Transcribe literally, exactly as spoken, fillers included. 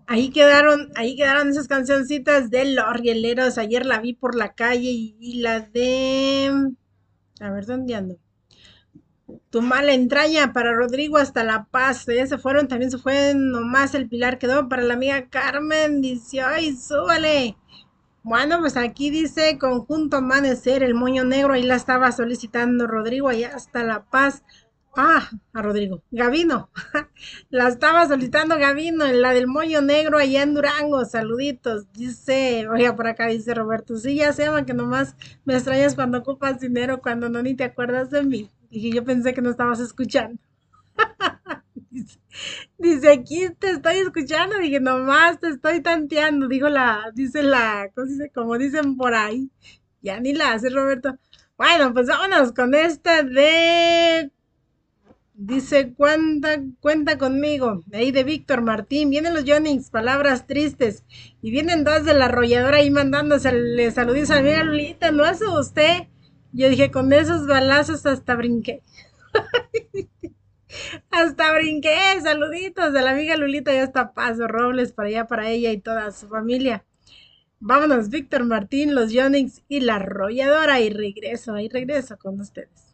Ahí quedaron, ahí quedaron esas cancioncitas de los rieleros. Ayer la vi por la calle y, y la de... A ver, ¿dónde ando? Tu mala entraña para Rodrigo hasta La Paz. Ya se fueron, también se fue nomás el Pilar. Quedó para la amiga Carmen. Dice, ay, súbale. Bueno, pues aquí dice Conjunto Amanecer, el moño negro. Ahí la estaba solicitando Rodrigo, allá hasta La Paz. Ah, a Rodrigo. Gavino. La estaba solicitando Gavino, en la del moño negro allá en Durango. Saluditos. Dice, oiga, por acá dice Roberto. Sí, ya se llama que nomás me extrañas cuando ocupas dinero, cuando no ni te acuerdas de mí. Dije, yo pensé que no estabas escuchando. Dice, dice, aquí te estoy escuchando. Dije, nomás te estoy tanteando. Dijo la, dice la, ¿cómo se dice? Como dicen por ahí. Ya ni la hace Roberto. Bueno, pues vámonos con esta de dice, cuenta, cuenta conmigo. Ahí de Víctor Martín. Vienen los Jonix, palabras tristes. Y vienen dos de la arrolladora ahí mandándose saluditos a mi amiga Lulita. ¿No hace usted? Yo dije, con esos balazos hasta brinqué. Hasta brinqué. Saluditos de la amiga Lulita. Ya está Paso Robles para allá, para ella y toda su familia. Vámonos, Víctor Martín, los Jonix y la arrolladora. Y regreso, ahí regreso con ustedes.